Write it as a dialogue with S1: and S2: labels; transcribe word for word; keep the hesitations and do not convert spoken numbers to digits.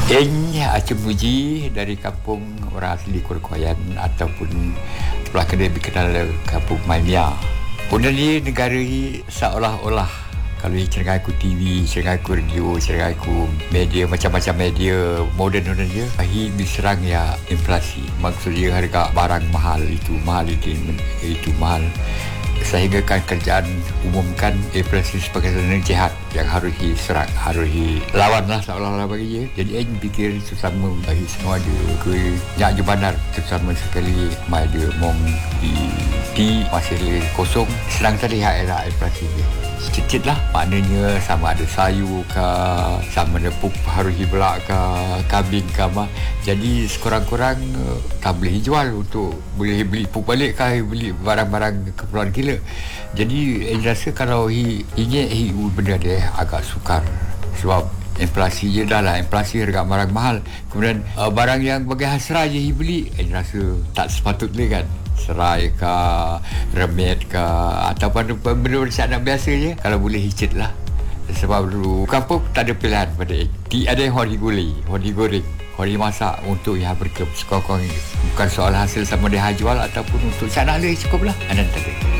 S1: Eng Aceh Muji dari kampung orang asli Kurkoyan ataupun sebelah kedai dikenal kampung Maimia. Pun dia negara ini seolah-olah kalau ia cenderung aku T V, cenderung aku radio, cenderung aku media, macam-macam media moden moden dia, ahi diserang ya inflasi. Maksud dia harga barang mahal itu, mahal itu, itu mahal. Sehingga kan kerjaan umumkan inflasi sebagai sesuatu jahat yang harus diserang, harus dilawan lah seolah-olah bagi dia. Jadi saya fikir sesama bagi semua dia ke nyak jubanar sesama sekali mai dia mong di di masih kosong senang terlihat lah inflasi dia. Sikit lah maknanya sama ada sayur ke, sama ada pupuk harus dibelak ke, kambing ke apa. Jadi sekurang-kurang tak boleh jual untuk boleh beli pupuk balik ke, beli barang-barang keperluan kita. Jadi saya rasa kalau hi, ingin hi, benda dia agak sukar sebab inflasi je dah lah, inflasi harga barang mahal. Kemudian uh, barang yang bagi hasrah je hi beli, saya rasa tak sepatutnya kan. Serai ke, remet ke, ataupun benda-benda anak biasa je, kalau boleh hicit lah. Sebab dulu kampung tak ada pilihan pada di ada yang hori gulai, hori goreng, hori masak untuk yang berke sekurang-kurang bukan soal hasil sama dia jual ataupun untuk sana lagi cukup lah, anak tak ada.